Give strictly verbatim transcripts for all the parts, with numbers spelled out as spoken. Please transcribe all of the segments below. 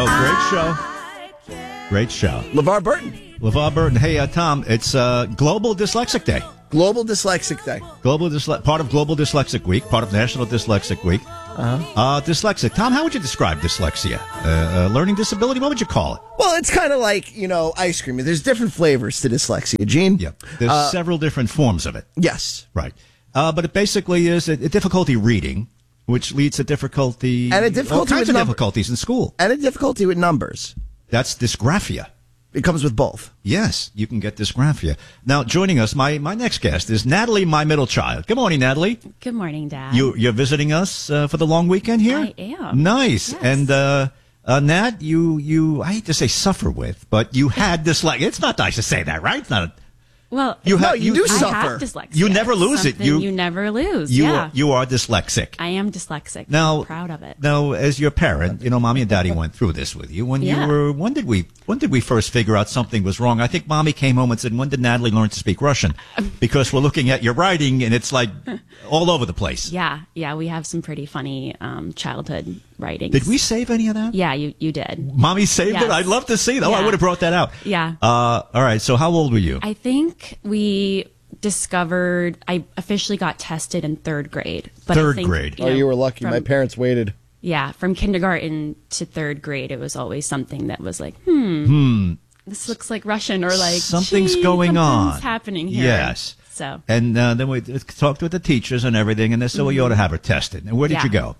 Oh, great show. Great show. LeVar Burton. LeVar Burton. Hey, uh, Tom, it's uh, Global Dyslexic Day. Global Dyslexic Day. Global Dysle- Part of Global Dyslexic Week, part of National Dyslexic Week. Uh-huh. Uh, dyslexic. Tom, how would you describe dyslexia? Uh, uh, learning disability? What would you call it? Well, it's kind of like, you know, ice cream. There's different flavors to dyslexia, Gene. Yeah. There's Uh, several different forms of it. Yes. Right. Uh, but it basically is a, a difficulty reading, which leads to difficulty, And a difficulty all kinds with of num- difficulties in school. And a difficulty with numbers. That's dysgraphia. It comes with both. Yes, you can get dysgraphia. Now, joining us, my, my next guest is Natalie, my middle child. Good morning, Natalie. Good morning, Dad. You, you're visiting us uh, for the long weekend here? I am. Nice. Yes. And, uh, uh, Nat, you, you, I hate to say suffer with, but you had dyslexia. It's not nice to say that, right? It's not a, Well, You No, ha- you, you- do I suffer. have dyslexia. You never lose it. Something You- you never lose. you, yeah, are, you are dyslexic. I am dyslexic. Now, I'm proud of it. Now, as your parent, you know, mommy and daddy went through this with you. When Yeah. you were, when did we, when did we first figure out something was wrong? I think mommy came home and said, "When did Natalie learn to speak Russian?" Because we're looking at your writing and it's like all over the place. Yeah, yeah, we have some pretty funny um, childhood writings. Did we save any of that? Yeah, you you did. Mommy saved Yes. it. I'd love to see that. Oh, I Yeah. would have brought that out. Yeah. Uh, all right. So, how old were you? I think we discovered. I officially got tested in third grade. But I Third think, grade. Oh, you were lucky. from- My parents waited. Yeah, from kindergarten to third grade, it was always something that was like, hmm, this looks like Russian, or like Something's gee, going something's on. happening here. Yes. So And uh, then we talked with the teachers and everything, and they said, "Well, you ought to have her tested." And where did Yeah. you go?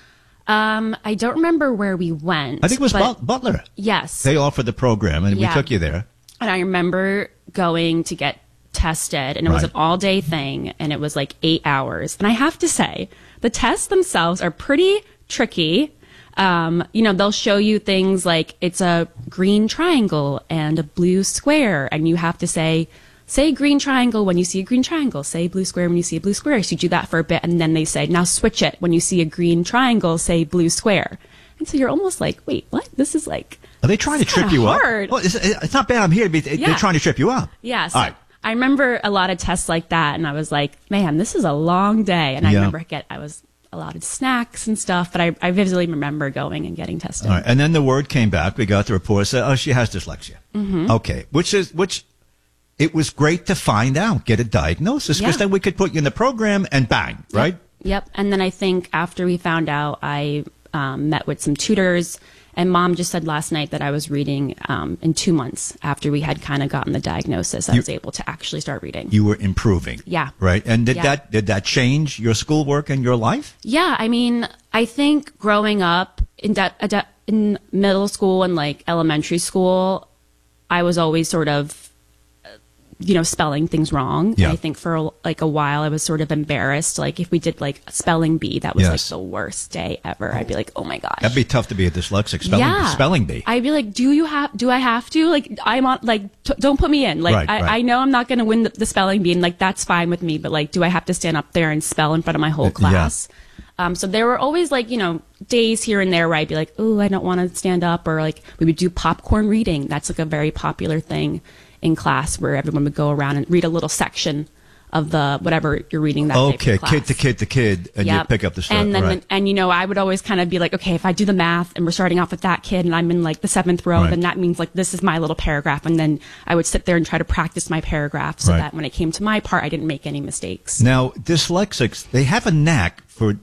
Um, I don't remember where we went. I think it was but But- Butler. Yes. They offered the program, and Yeah. we took you there. And I remember going to get tested, and it was Right. an all day thing, and it was like eight hours. And I have to say, the tests themselves are pretty tricky. Um, you know, they'll show you things like it's a green triangle and a blue square, and you have to say, say green triangle when you see a green triangle, say blue square when you see a blue square. So you do that for a bit, and then they say, now switch it. When you see a green triangle, say blue square. And so you're almost like, wait, what? This is like, Are they trying to It's trip kinda you hard. up? Well, it's, it's not bad. I'm here. But Yeah. They're trying to trip you up. yeah. So All right. I remember a lot of tests like that, and I was like, man, this is a long day. And I Yeah. remember get I was allotted snacks and stuff, but I, I vividly remember going and getting tested. All right. And then the word came back. We got the report. Said, "Oh, she has dyslexia." Mm-hmm. Okay. Which is which. It was great to find out, get a diagnosis, because Yeah. then we could put you in the program and bang, right? Yep. And then I think after we found out, I um, met with some tutors, and Mom just said last night that I was reading um, in two months after we had kind of gotten the diagnosis. I You- was able to actually start reading. You were improving. Yeah. Right. And did Yeah. that did that change your schoolwork and your life? Yeah, I mean, I think growing up in de- de- in middle school and like elementary school, I was always sort of, uh, you know, spelling things wrong. Yeah. And I think for like a while I was sort of embarrassed. Like if we did like spelling bee, that was Yes. like the worst day ever. I'd be like, oh my gosh. That'd be tough to be a dyslexic spelling yeah. spelling bee. I'd be like, do you have? Do I have to? Like, I'm on. Like, t- don't put me in. Like, Right, I, right. I know I'm not going to win the, the spelling bee, and like that's fine with me. But like, do I have to stand up there and spell in front of my whole Uh, yeah. class? Um, so there were always like, you know, days here and there where I'd be like, oh, I don't want to stand up, or like we would do popcorn reading. That's like a very popular thing in class where everyone would go around and read a little section of the whatever you're reading that day for Okay, class. kid to kid to kid, and you Yep. pick up the stuff. And then, right. and you know, I would always kind of be like, okay, if I do the math and we're starting off with that kid and I'm in like the seventh row, Right. then that means like this is my little paragraph. And then I would sit there and try to practice my paragraph so Right. that when it came to my part, I didn't make any mistakes. Now, dyslexics, they have a knack for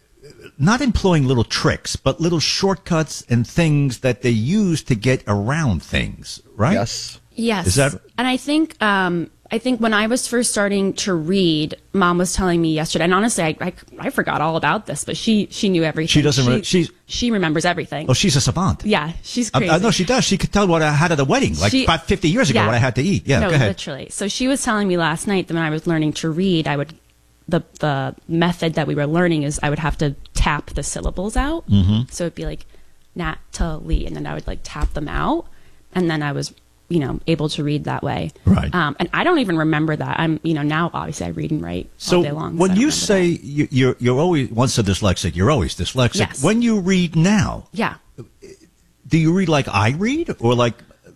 not employing little tricks, but little shortcuts and things that they use to get around things, right? Yes. Yes. Is that- And I think, um, I think when I was first starting to read, Mom was telling me yesterday, and honestly, I, I, I forgot all about this, but she, she knew everything. She doesn't re- she's- she remembers everything. Oh, she's a savant. Yeah, she's I, crazy. I know she does. She could tell what I had at the wedding, like She- about fifty years ago, yeah. what I had to eat. Yeah, no, go ahead. literally. So she was telling me last night that when I was learning to read, I would the the method that we were learning is I would have to tap the syllables out. Mm-hmm. So it'd be like Natalie, and then I would like tap them out, and then I was you know able to read that way. Right. Um, and I don't even remember that. I'm you know now obviously I read and write So all day long. when so I don't you remember say you, you're you're always once a dyslexic, you're always dyslexic. Yes. When you read now, that. yeah. do you read like I read, or like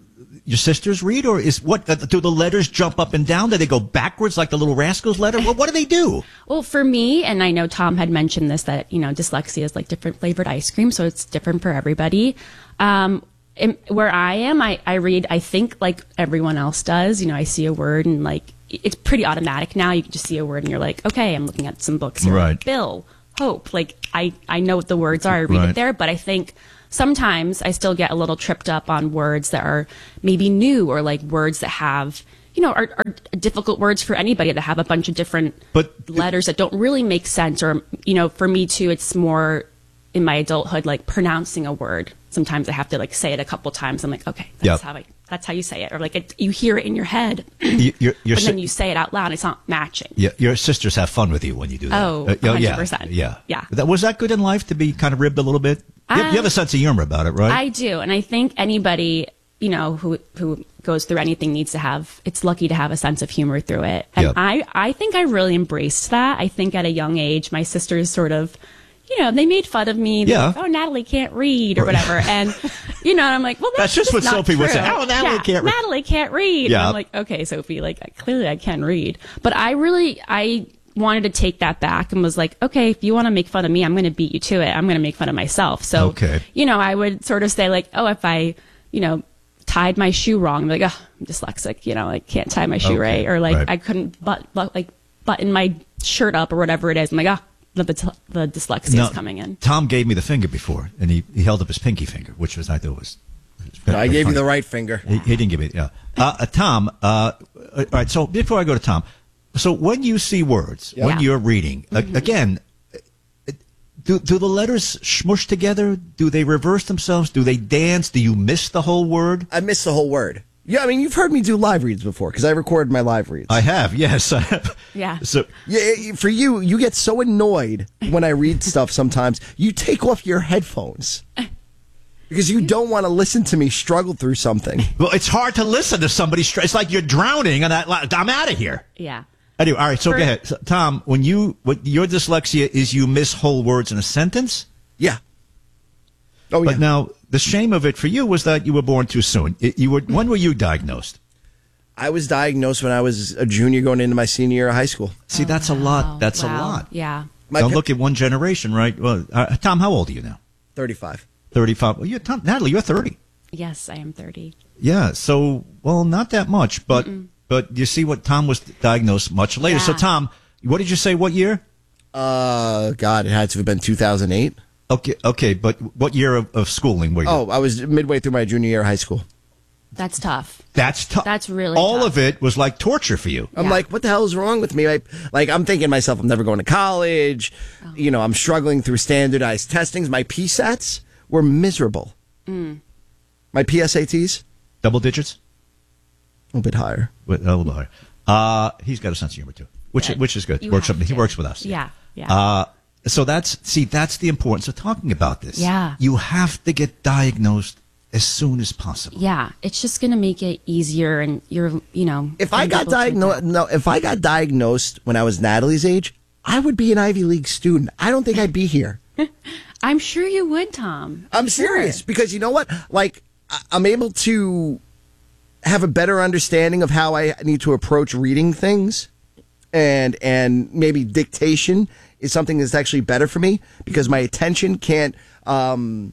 your sisters read, or is what uh, do the letters jump up and down? Do they go backwards like the Little Rascals letter? What, what do they do? Well, for me, and I know Tom had mentioned this, that, you know, dyslexia is like different flavored ice cream, so it's different for everybody. Um, in, where I am, I, I read, I think, like everyone else does. You know, I see a word and, like, it's pretty automatic now. You can just see a word and you're like, okay, I'm looking at some books here. Right. Bill, hope. Like, I, I know what the words are. I read Right. it there, but I think sometimes I still get a little tripped up on words that are maybe new, or like words that have, you know, are, are difficult words for anybody, that have a bunch of different But- letters that don't really make sense. Or, you know, for me too, it's more in my adulthood, like pronouncing a word. Sometimes I have to like say it a couple times. I'm like, okay, that's Yep. how I, that's how you say it. Or like it, you hear it in your head, You, your, your, but si- then you say it out loud. It's not matching. yeah, your sisters have fun with you when you do that. Oh, Uh, one hundred yeah, percent. yeah, Yeah. That, was that good in life to be kind of ribbed a little bit? You, have- you have a sense of humor about it, right? I do, and I think anybody, you know, who who goes through anything needs to have. It's lucky to have a sense of humor through it, and Yep. I I think I really embraced that. I think at a young age, my sisters sort of, you know, they made fun of me. They're Yeah. like, oh, Natalie can't read or whatever, and you know, and I'm like, well, that's, That's just what not Sophie would true. say. Oh, Natalie Yeah, can't read. Natalie can't read. Yeah. And I'm like, okay, Sophie, like clearly I can read, but I really I wanted to take that back and was like, okay, if you want to make fun of me, I'm going to beat you to it. I'm going to make fun of myself. So, Okay. you know, I would sort of say like, oh, if I, you know, tied my shoe wrong, I'm like, oh, I'm dyslexic, you know, like can't tie my shoe Okay, right. Or like right. I couldn't but, but like button my shirt up or whatever it is. I'm like, ah, the, the, the dyslexia Now, is coming in. Tom gave me the finger before, and he, he held up his pinky finger, which was I thought was. was I gave funny. you the right finger. He, he didn't give me. Yeah. Uh, uh, Tom. Uh, all right. So before I go to Tom, so when you see words, Yeah. when you're reading, a- Mm-hmm. again, uh, do do the letters smush together? Do they reverse themselves? Do they dance? Do you miss the whole word? I missed the whole word. Yeah, I mean, you've heard me do live reads before because I recorded my live reads. I have. Yes. I have. Yeah. So Yeah, for you, you get so annoyed when I read stuff sometimes, you take off your headphones because you don't want to listen to me struggle through something. well, it's hard to listen to somebody. Str- it's like you're drowning, and I, I'm out of here. Yeah. Anyway, all right. So For- go ahead, so, Tom. When you what your dyslexia is, you miss whole words in a sentence. Yeah. Oh, But yeah. now the shame of it for you was that you were born too soon. It, you were when were you diagnosed? I was diagnosed when I was a junior going into my senior year of high school. See, that's a lot. That's Wow. a lot. Yeah. My Don't pa- look at one generation, right? Well, uh, Tom, how old are you now? thirty-five. Thirty-five. Well, you, Tom, Natalie, you're thirty. Yes, I am thirty. Yeah. So, well, not that much, but but you see what Tom was diagnosed much later. So, Yeah. Tom, what did you say? What year? Uh, God, it had to have been two thousand eight. Okay, okay, but what year of, of schooling were you? Oh, I was midway through my junior year of high school. That's tough. that's tough. That's really all tough. of it was like torture for you. I'm Yeah. like, what the hell is wrong with me? I, like, I'm thinking to myself, I'm never going to college. Oh. You know, I'm struggling through standardized testings. My P SATs were miserable. Mm. My P S A Ts, Double digits. a little bit higher. Wait, a little higher. Uh, he's got a sense of humor too, which Good. which is good. You Works have up, he to. works with us. Yeah, yeah. Uh, so that's see that's the importance of talking about this. Yeah. You have to get diagnosed as soon as possible. Yeah, it's just going to make it easier, and you're, you know. If I gonna be got able to diagnosed, adapt. no, if I got diagnosed when I was Natalie's age, I would be an Ivy League student. I don't think I'd be here. I'm sure you would, Tom. I'm Sure. serious because you know what? Like, I- I'm able to have a better understanding of how I need to approach reading things, and and maybe dictation is something that's actually better for me because my attention can't um,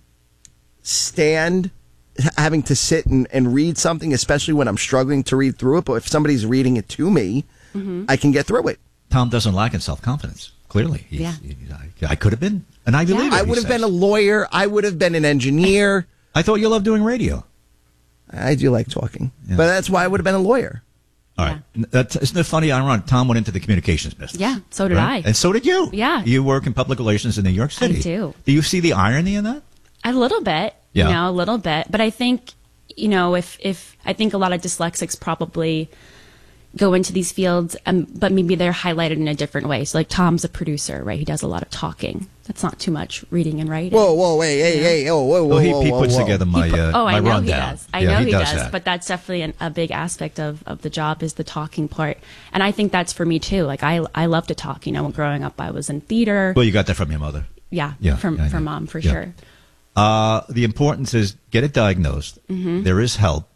stand having to sit and, and read something, especially when I'm struggling to read through it. But if somebody's reading it to me, I can get through it. Tom doesn't lack in self confidence. Clearly, He's- Yeah. he- I, I could have been an Ivy Yeah. Leaguer. I he would have says. been a lawyer. I would have been an engineer. I thought you loved doing radio. I do like talking, Yeah. but that's why I would have been a lawyer. All right. That's, isn't it funny? Ironic. Tom went into the communications business. Yeah, so did right? I. And so did you. Yeah. You work in public relations in New York City. do. Do you see the irony in that? A little bit, Yeah. you know, a little bit. But I think, you know, if, if I think a lot of dyslexics probably go into these fields, um, but maybe they're highlighted in a different way. So like Tom's a producer, right? He does a lot of talking. That's not too much reading and writing. Whoa, whoa, hey, hey, hey, oh, whoa, whoa, Well, he, whoa, he whoa, puts whoa. together my, He put- uh, oh, my I know rundown. he does. I Yeah, know he, does, that. but that's definitely an, a big aspect of, of the job is the talking part. And I think that's for me too. Like I, I love to talk. You know, growing up, I was in theater. Well, you got that from your mother. yeah, yeah, from yeah, I from know. mom for Yeah. sure. Uh, the importance is get it diagnosed. Mm-hmm. There is help.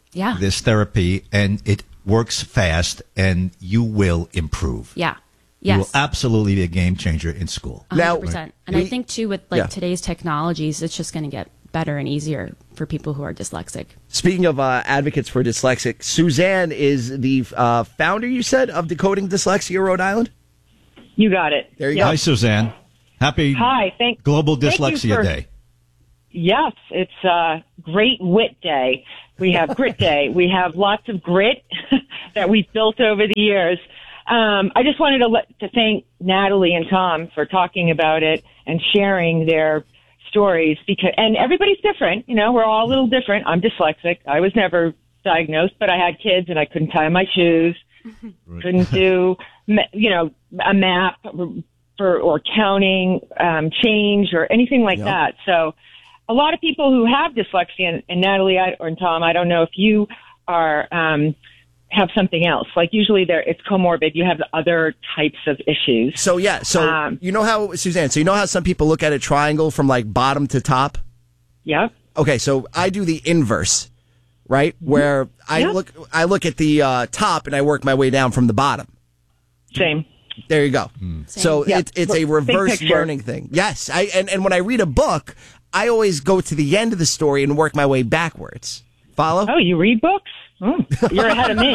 Yeah. this therapy, and it works fast, and you will improve. Yeah. You will Yes. absolutely be a game changer in school. one hundred percent. And we- I think, too, with like Yeah. today's technologies, it's just going to get better and easier for people who are dyslexic. Speaking of uh, advocates for dyslexic, Suzanne is the uh, founder, you said, of Decoding Dyslexia Rhode Island? You got it. There you Yep. Hi, Suzanne. Happy Hi. Thank, Global thank you Dyslexia for- Day. Yes, it's uh, Great Wit Day. We have Grit Day. We have lots of grit that we've built over the years. Um, I just wanted to let, to thank Natalie and Tom for talking about it and sharing their stories, because and everybody's different. You know, we're all a little different. I'm dyslexic. I was never diagnosed, but I had kids and I couldn't tie my shoes, couldn't do ma- you know a map for or counting um, change or anything like Yep. that. So a lot of people who have dyslexia, and, and Natalie I, or Tom, I don't know if you are um, have something else. Like usually there, it's comorbid. You have other types of issues. So, yeah, so Um, you know how, Suzanne, so you know how some people look at a triangle from like bottom to top? Yep. Okay, so I do the inverse, right? Where I Yeah. look I look at the uh, top and I work my way down from the bottom. Same. There you go. So Yeah. it, it's a Big reverse picture. learning thing. Yes, I and, and when I read a book, I always go to the end of the story and work my way backwards. Follow? Oh, you read books? Mm, you're ahead of me.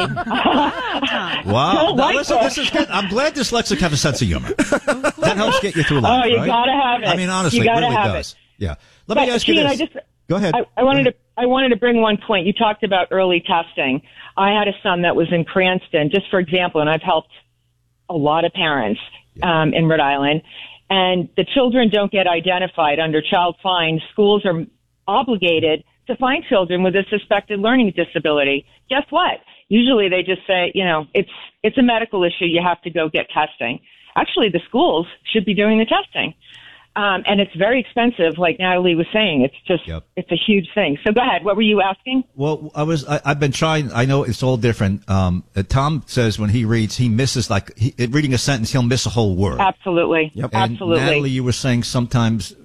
Wow. Don't Now, like listen, books. this is good. I'm glad dyslexics have a sense of humor. That helps get you through life. Oh, you right? gotta have it. I mean, honestly, You it gotta really have does. it. Yeah. Let me But, ask you Gene, this. I just, Go ahead. I, I wanted to I wanted to bring one point. You talked about early testing. I had a son that was in Cranston, just for example, and I've helped a lot of parents um, in Rhode Island. And the children don't get identified under child find. Schools are obligated to find children with a suspected learning disability. Guess what? Usually they just say, you know, it's it's a medical issue. You have to go get testing. Actually, the schools should be doing the testing. Um, and it's very expensive, like Natalie was saying. It's just, Yep. it's a huge thing. So go ahead. What were you asking? Well, I was. I, I've been trying. I know it's all different. Um, uh, Tom says when he reads, he misses like he, reading a sentence. He'll miss a whole word. Absolutely. Yep. And Absolutely. Natalie, you were saying sometimes.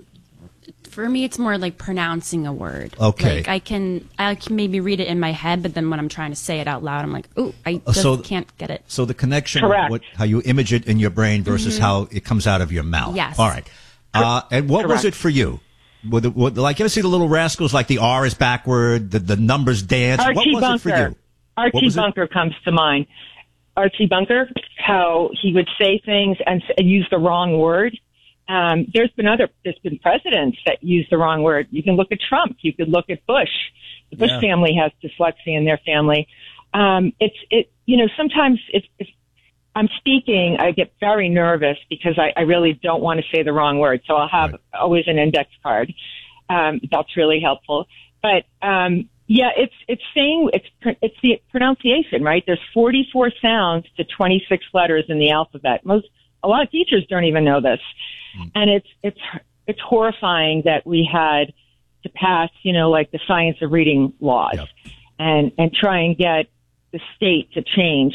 For me, it's more like pronouncing a word. Okay. Like I can, I can maybe read it in my head, but then when I'm trying to say it out loud, I'm like, ooh, I Uh, just so- can't get it. So the connection, Correct. of what, how you image it in your brain versus how it comes out of your mouth. Yes. All right. Uh, and what was Correct. it for you? With, the- with, like, you ever see the Little Rascals? Like the R is backward, the, the numbers dance. Archie what was Bunker. it for you? What Archie was it? Bunker comes to mind. Archie Bunker, how he would say things and, s- and use the wrong word. Um, there's been other, there's been presidents that use the wrong word. You can look at Trump. You could look at Bush. The Bush Yeah. family has dyslexia in their family. Um, it's, it, you know, sometimes if, if I'm speaking, I get very nervous because I, I really don't want to say the wrong word. So I'll have Right. always an index card. Um, that's really helpful. But, um, yeah, it's, it's saying, it's, pr- it's the pronunciation, right? There's forty-four sounds to twenty-six letters in the alphabet. Most, a lot of teachers don't even know this. And it's, it's, it's horrifying that we had to pass, you know, like the science of reading laws Yep. and, and try and get the state to change.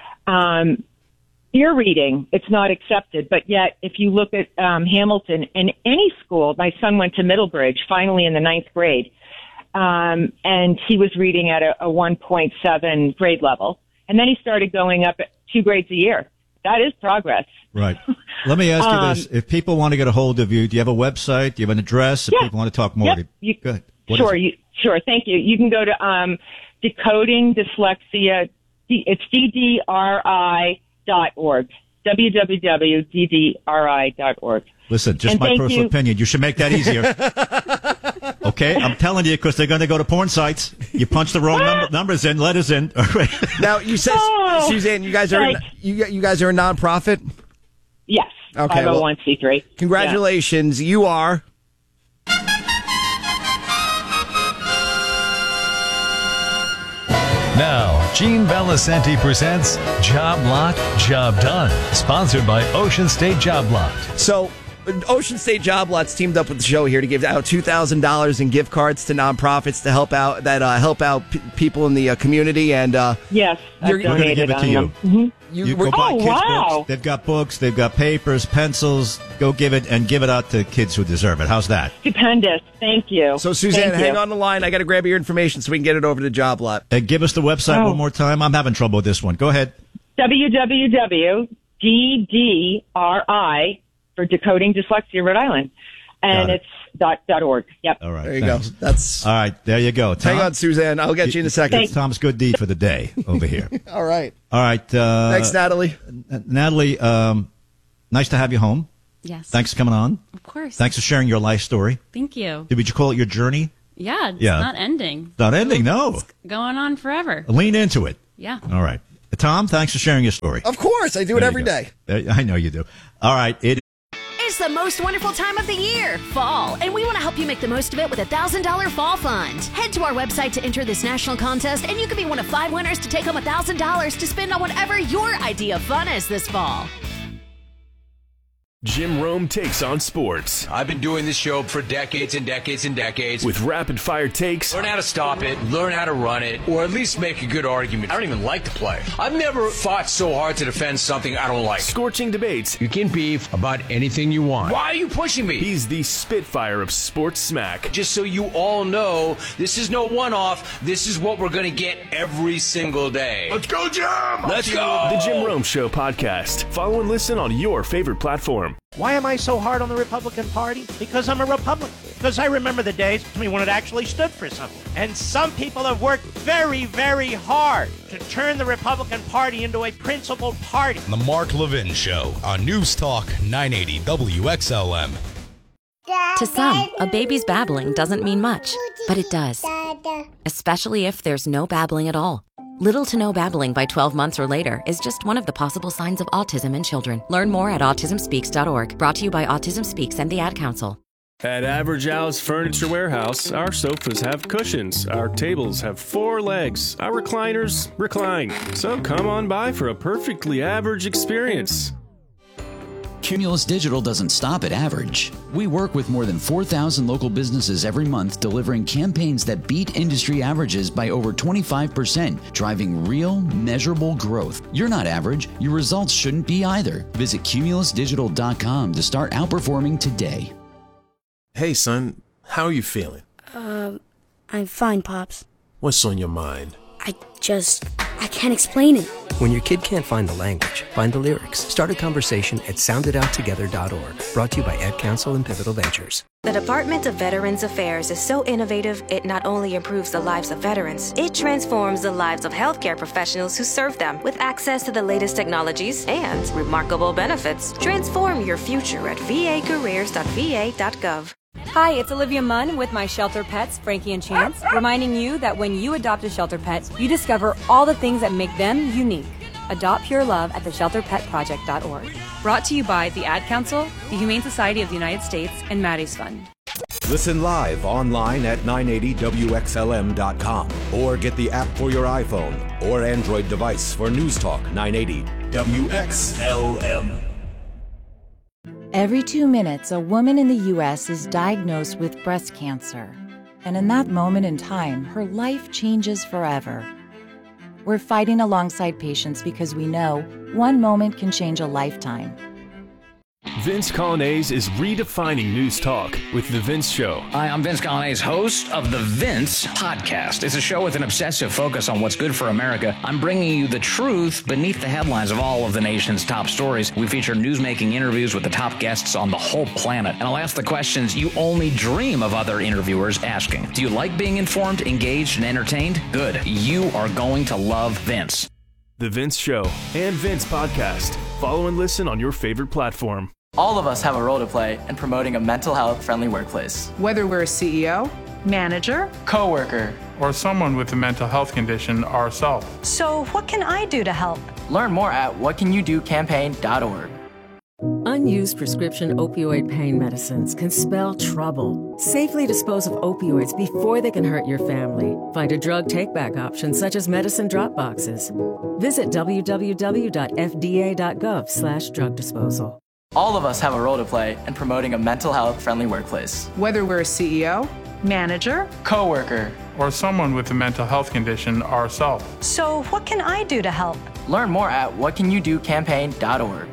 Um, ear reading, it's not accepted. But yet, if you look at um, Hamilton and any school, my son went to Middlebridge, finally in the ninth grade, um, and he was reading at a, a one point seven grade level. And then he started going up at two grades a year. That is progress. Right. Let me ask you Um, this. If people want to get a hold of you, do you have a website? Do you have an address? If Yeah. people want to talk more, Yep. do- You- go ahead. What is Sure, it? you, sure. Thank you. You can go to um, decoding dyslexia. It's D D R I dot org. w w w dot d d r i dot org. Listen, just And my thank personal you. opinion. You should make that easier. Okay? I'm telling you because they're going to go to porn sites. You punch the wrong number, numbers in, letters in. All right. Now, you said, Oh, Suzanne, you guys are like- you, you guys are a nonprofit? Yes. Okay, five oh one c three. Congratulations. You are. Now, Gene Valicenti presents Job Lot, Job Done, sponsored by Ocean State Job Lot. So, Ocean State Job Lots teamed up with the show here to give out two thousand dollars in gift cards to nonprofits to help out that uh, help out p- people in the uh, community. And uh, Yes, I've You're- we're We're going to donated give it to on you. them. Mhm. You, You were, go buy Oh, kids' wow. books. They've got books. They've got papers, pencils. Go give it and give it out to kids who deserve it. How's that? Stupendous. Thank you. so, Suzanne, Thank hang you. on the line. I got to grab your information so we can get it over to Job Lot. And give us the website Oh. one more time. I'm having trouble with this one. Go ahead. w w w dot d d r i for Decoding Dyslexia Rhode Island. And Got it. it's dot, dot org. Yep. All right. There you thanks. go. That's. All right. There you go. Tom, Hang on, Suzanne. I'll get you in a second. It's Tom's good deed for the day over here. All right. All right. Uh, Thanks, Natalie. Natalie, um, nice to have you home. Yes. Thanks for coming on. Of course. Thanks for sharing your life story. Thank you. Did you call it your journey? Yeah, it's Yeah. not ending. Not ending, no. Going on forever. Lean into it. Yeah. All right. Tom, thanks for sharing your story. Of course. I do it There you every go. day. Uh, I know you do. All right. It It's the most wonderful time of the year, fall, and we want to help you make the most of it with a one thousand dollars Fall Fund. Head to our website to enter this national contest, and you could be one of five winners to take home one thousand dollars to spend on whatever your idea of fun is this fall. Jim Rome takes on sports I've been doing this show for decades and decades and decades. with rapid fire takes, Learn how to stop it, learn how to run it, or at least make a good argument. I don't even like to play. I've never fought so hard to defend something I don't like. scorching debates. You can beef about anything you want. Why are you pushing me? He's the Spitfire of sports smack. Just so you all know, this is no one-off. This is what we're going to get every single day. Let's go, Jim! Let's go! The Jim Rome Show podcast. Follow and listen on your favorite platform. Why am I so hard on the Republican Party? Because I'm a Republican. Because I remember the days when it actually stood for something. And some people have worked very, very hard to turn the Republican Party into a principled party. The Mark Levin Show on News Talk nine eighty W X L M. To some, a baby's babbling doesn't mean much, but it does. Especially if there's no babbling at all. Little to no babbling by twelve months or later is just one of the possible signs of autism in children. Learn more at autism speaks dot org. Brought to you by Autism Speaks and the Ad Council. At Average Al's Furniture Warehouse, our sofas have cushions, our tables have four legs, our recliners recline. So come on by for a perfectly average experience. Cumulus Digital doesn't stop at average. We work with more than four thousand local businesses every month, delivering campaigns that beat industry averages by over twenty-five percent, driving real, measurable growth. You're not average. Your results shouldn't be either. Visit cumulus digital dot com to start outperforming today. Hey, son, how are you feeling? Uh, I'm fine, Pops. What's on your mind? I just, I can't explain it. When your kid can't find the language, find the lyrics. Start a conversation at sound it out together dot org. Brought to you by Ad Council and Pivotal Ventures. The Department of Veterans Affairs is so innovative, it not only improves the lives of veterans, it transforms the lives of healthcare professionals who serve them with access to the latest technologies and remarkable benefits. Transform your future at v a careers dot v a dot gov. Hi, it's Olivia Munn with my shelter pets, Frankie and Chance, reminding you that when you adopt a shelter pet, you discover all the things that make them unique. Adopt pure love at the shelter pet project dot org. Brought to you by the Ad Council, the Humane Society of the United States, and Maddie's Fund. Listen live online at nine eighty W X L M dot com or get the app for your iPhone or Android device for News Talk nine eighty W X L M. Every two minutes, a woman in the U S is diagnosed with breast cancer. And in that moment in time, her life changes forever. We're fighting alongside patients because we know one moment can change a lifetime. Vince Colonnese is redefining news talk with The Vince Show. Hi, I'm Vince Colonnese, host of The Vince Podcast. It's a show with an obsessive focus on what's good for America. I'm bringing you the truth beneath the headlines of all of the nation's top stories. We feature newsmaking interviews with the top guests on the whole planet. And I'll ask the questions you only dream of other interviewers asking. Do you like being informed, engaged, and entertained? Good. You are going to love Vince. The Vince Show and Vince Podcast. Follow and listen on your favorite platform. All of us have a role to play in promoting a mental health friendly workplace. Whether we're a C E O, manager, coworker, or someone with a mental health condition ourselves. So what can I do to help? Learn more at what can you do campaign dot org. Unused prescription opioid pain medicines can spell trouble. Safely dispose of opioids before they can hurt your family. Find a drug take-back option such as medicine drop boxes. Visit w w w dot f d a dot gov slash drug disposal. All of us have a role to play in promoting a mental health friendly workplace. Whether we're a C E O, manager, coworker, or someone with a mental health condition ourselves. So what can I do to help? Learn more at what can you do campaign dot org.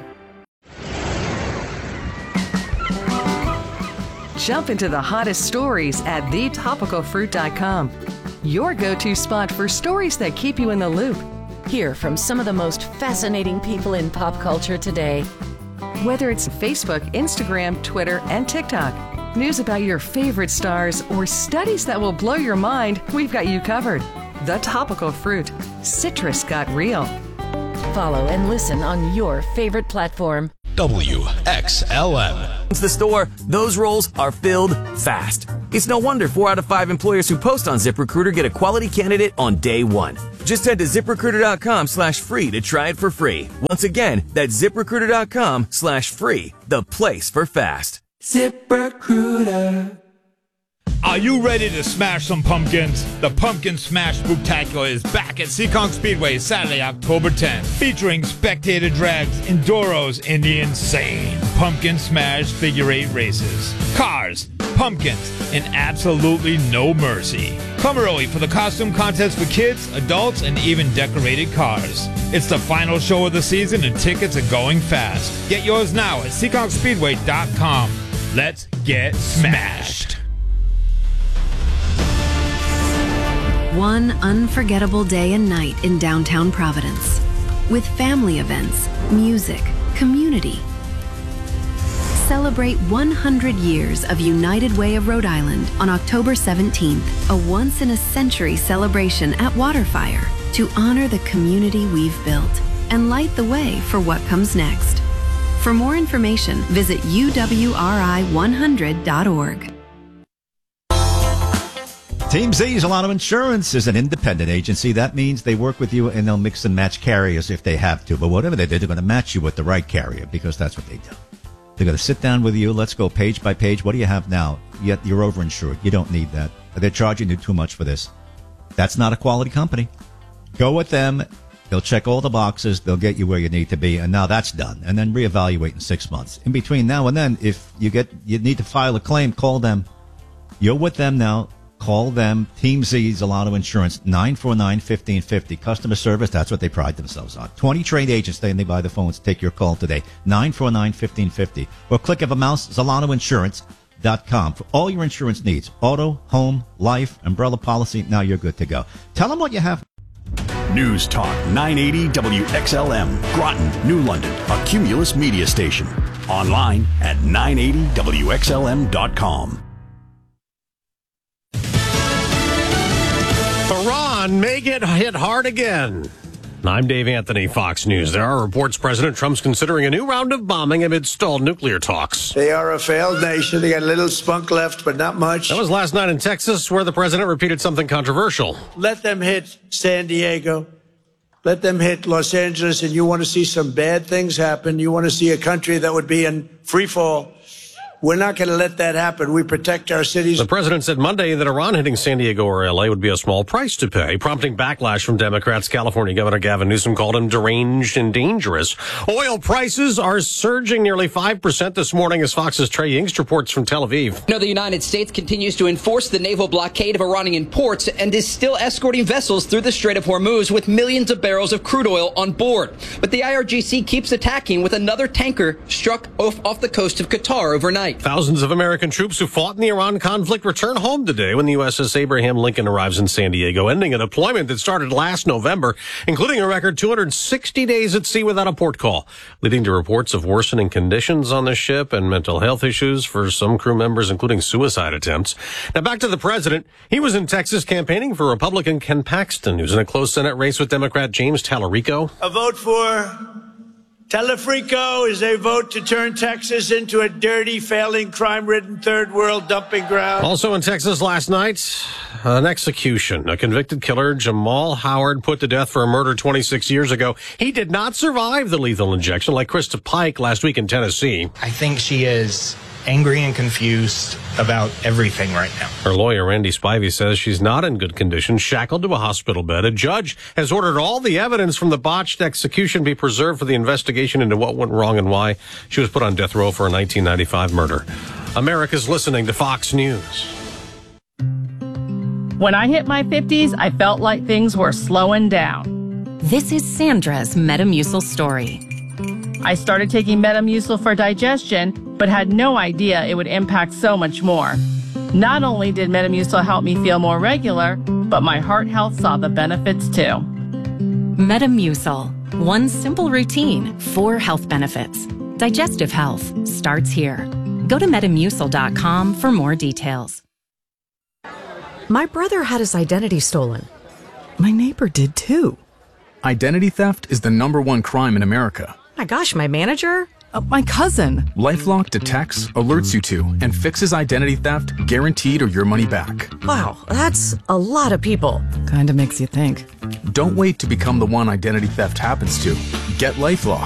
Jump into the hottest stories at the topical fruit dot com. Your go-to spot for stories that keep you in the loop. Hear from some of the most fascinating people in pop culture today. Whether it's Facebook, Instagram, Twitter, and TikTok, news about your favorite stars, or studies that will blow your mind, we've got you covered. The Topical Fruit. Citrus got real. Follow and listen on your favorite platform. W X L M. It's the store. Those roles are filled fast. It's no wonder four out of five employers who post on ZipRecruiter get a quality candidate on day one. Just head to ZipRecruiter.com slash free to try it for free. Once again, that's ZipRecruiter.com slash free. The place for fast. ZipRecruiter. Are you ready to smash some pumpkins? The Pumpkin Smash Spooktacular is back at Seekonk Speedway Saturday, October tenth, featuring spectator drags, enduros, and the insane Pumpkin Smash figure eight races. Cars, pumpkins, and absolutely no mercy. Come early for the costume contest for kids, adults, and even decorated cars. It's the final show of the season and tickets are going fast. Get yours now at Seekonk Speedway dot com. Let's get smashed. One unforgettable day and night in downtown Providence, with family events, music, community. Celebrate one hundred years of United Way of Rhode Island on October seventeenth, a once-in-a-century celebration at Waterfire to honor the community we've built and light the way for what comes next. For more information, visit U W R I one hundred dot org. Team Z's Auto Insurance is an independent agency. That means they work with you and they'll mix and match carriers if they have to. But whatever they do, they're going to match you with the right carrier because that's what they do. They're going to sit down with you. Let's go page by page. What do you have now? Yet you're overinsured. You don't need that. They're charging you too much for this. That's not a quality company. Go with them. They'll check all the boxes. They'll get you where you need to be. And now that's done. And then reevaluate in six months. In between now and then, if you get you need to file a claim, call them. You're with them now. Call them. Team Z's Auto Insurance, nine four nine, one five five zero. Customer service, that's what they pride themselves on. twenty trained agents standing by the phones. Take your call today, nine four nine, one five five zero. Or click of a mouse, Zalano Insurance dot com for all your insurance needs. Auto, home, life, umbrella policy. Now you're good to go. Tell them what you have. News Talk nine eighty W X L M, Groton, New London, a Cumulus media station. Online at nine eighty W X L M dot com. Iran may get hit hard again. I'm Dave Anthony, Fox News. There are reports President Trump's considering a new round of bombing amid stalled nuclear talks. They are a failed nation. They got a little spunk left, but not much. That was last night in Texas, where the president repeated something controversial. Let them hit San Diego. Let them hit Los Angeles, and you want to see some bad things happen. You want to see a country that would be in free fall. We're not going to let that happen. We protect our cities. The president said Monday that Iran hitting San Diego or L A would be a small price to pay, prompting backlash from Democrats. California Governor Gavin Newsom called him deranged and dangerous. Oil prices are surging nearly five percent this morning as Fox's Trey Yingst reports from Tel Aviv. No, the United States continues to enforce the naval blockade of Iranian ports and is still escorting vessels through the Strait of Hormuz with millions of barrels of crude oil on board. But the I R G C keeps attacking with another tanker struck off, off the coast of Qatar overnight. Thousands of American troops who fought in the Iran conflict return home today when the U S S Abraham Lincoln arrives in San Diego, ending a deployment that started last November, including a record two hundred sixty days at sea without a port call, leading to reports of worsening conditions on the ship and mental health issues for some crew members, including suicide attempts. Now back to the president. He was in Texas campaigning for Republican Ken Paxton, who's in a close Senate race with Democrat James Tallarico. A vote for Telefrico is a vote to turn Texas into a dirty, failing, crime-ridden third world dumping ground. Also in Texas last night, an execution. A convicted killer, Jamal Howard, put to death for a murder twenty-six years ago. He did not survive the lethal injection like Krista Pike last week in Tennessee. I think she is angry and confused about everything right now. Her lawyer, Randy Spivey, says she's not in good condition, shackled to a hospital bed. A judge has ordered all the evidence from the botched execution be preserved for the investigation into what went wrong and why. She was put on death row for a nineteen ninety-five murder. America's listening to Fox News. When I hit my fifties, I felt like things were slowing down. This is Sandra's Metamucil story. I started taking Metamucil for digestion, but had no idea it would impact so much more. Not only did Metamucil help me feel more regular, but my heart health saw the benefits too. Metamucil. One simple routine, four health benefits. Digestive health starts here. Go to metamucil dot com for more details. My brother had his identity stolen. My neighbor did too. Identity theft is the number one crime in America. My gosh, my manager? Uh, my cousin. LifeLock detects, alerts you to, and fixes identity theft, guaranteed or your money back. Wow, that's a lot of people. Kinda makes you think. Don't wait to become the one identity theft happens to. Get LifeLock.